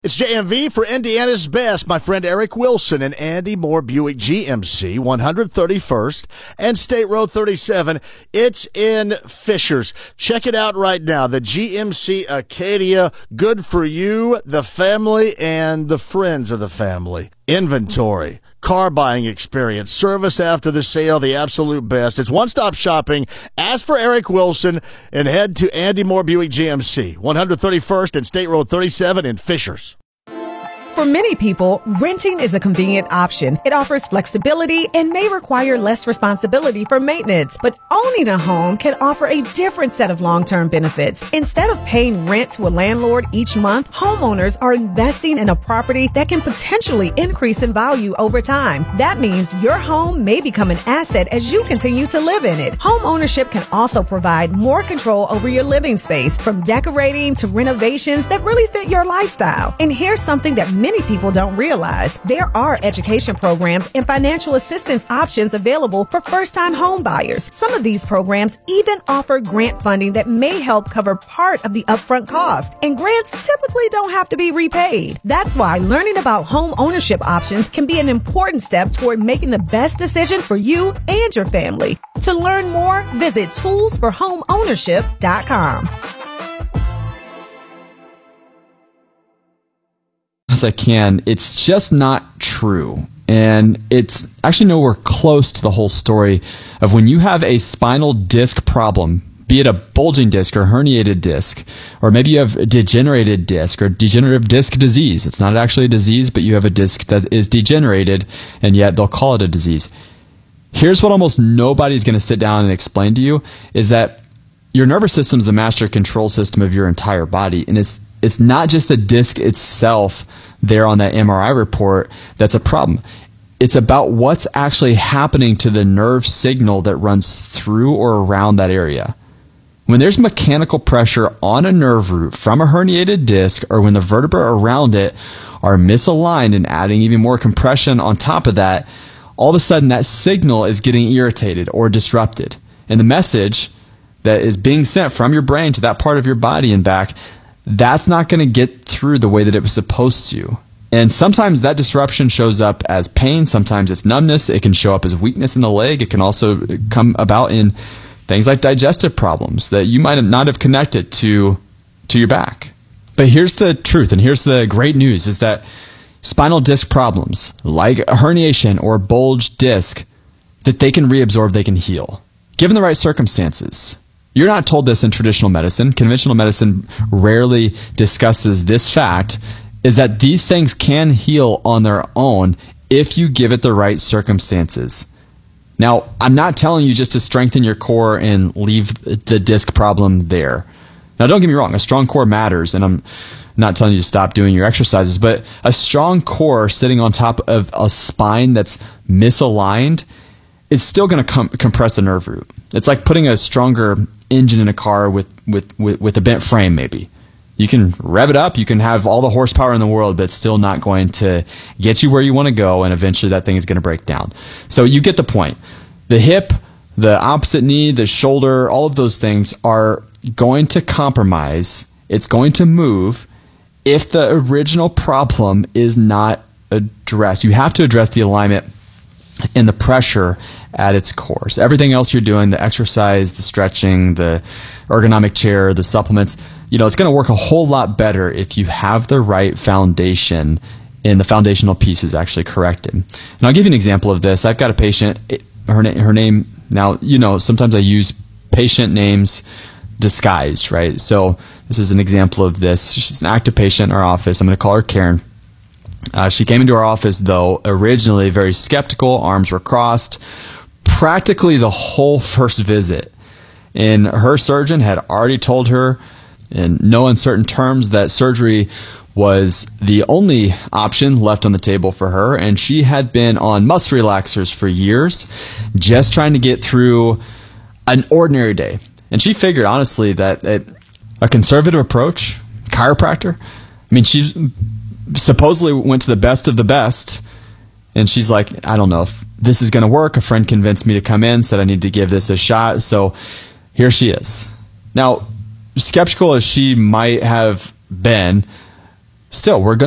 It's JMV for Indiana's Best. My friend Eric Wilson and Andy Moore Buick GMC, 131st and State Road 37. It's in Fishers. Check it out right now. The GMC Acadia, good for you, the family, and the friends of the family. Inventory, car buying experience, service after the sale, the absolute best. It's one-stop shopping. Ask for Eric Wilson and head to Andy Moore Buick GMC, 131st and State Road 37 in Fishers. For many people, renting is a convenient option. It offers flexibility and may require less responsibility for maintenance. But owning a home can offer a different set of long-term benefits. Instead of paying rent to a landlord each month, homeowners are investing in a property that can potentially increase in value over time. That means your home may become an asset as you continue to live in it. Home ownership can also provide more control over your living space, from decorating to renovations that really fit your lifestyle. And here's something that many people don't realize. There are education programs and financial assistance options available for first-time home buyers. Some of these programs even offer grant funding that may help cover part of the upfront cost. And grants typically don't have to be repaid. That's why learning about home ownership options can be an important step toward making the best decision for you and your family. To learn more, visit toolsforhomeownership.com. As I can, it's just not true. And it's actually nowhere close to the whole story of when you have a spinal disc problem, be it a bulging disc or herniated disc, or maybe you have a degenerated disc or degenerative disc disease. It's not actually a disease, but you have a disc that is degenerated, and yet they'll call it a disease. Here's what almost nobody's going to sit down and explain to you, is that your nervous system is the master control system of your entire body, and it's not just the disc itself there on that MRI report that's a problem. It's about what's actually happening to the nerve signal that runs through or around that area. When there's mechanical pressure on a nerve root from a herniated disc, or when the vertebrae around it are misaligned and adding even more compression on top of that, all of a sudden that signal is getting irritated or disrupted. And the message that is being sent from your brain to that part of your body and back, that's not going to get through the way that it was supposed to. And sometimes that disruption shows up as pain. Sometimes it's numbness. It can show up as weakness in the leg. It can also come about in things like digestive problems that you might not have connected to your back. But here's the truth, and here's the great news, is that spinal disc problems, like a herniation or bulged disc, that they can reabsorb, they can heal, given the right circumstances. You're not told this in traditional medicine. Conventional medicine rarely discusses this fact, is that these things can heal on their own if you give it the right circumstances. Now, I'm not telling you just to strengthen your core and leave the disc problem there. Now, don't get me wrong, a strong core matters, and I'm not telling you to stop doing your exercises, but a strong core sitting on top of a spine that's misaligned is still going to compress the nerve root. It's like putting a stronger engine in a car with a bent frame, maybe. You can rev it up, you can have all the horsepower in the world, but it's still not going to get you where you want to go, and eventually that thing is going to break down. So you get the point. The hip, the opposite knee, the shoulder, all of those things are going to compromise. It's going to move if the original problem is not addressed. You have to address the alignment and the pressure at its core. So everything else you're doing, the exercise, the stretching, the ergonomic chair, the supplements, it's going to work a whole lot better if you have the right foundation and the foundational piece is actually corrected. And I'll give you an example of this. I've got a patient, her name, now, sometimes I use patient names disguised, right? So this is an example of this. She's an active patient in our office. I'm going to call her Karen. She came into our office, though, originally very skeptical, arms were crossed, practically the whole first visit. And her surgeon had already told her in no uncertain terms that surgery was the only option left on the table for her, and she had been on muscle relaxers for years, just trying to get through an ordinary day. And she figured, honestly, that a conservative approach, chiropractor, she supposedly went to the best of the best, and she's like, I don't know if this is going to work. A friend convinced me to come in, said I need to give this a shot, so here she is. Now, skeptical as she might have been, still, we're going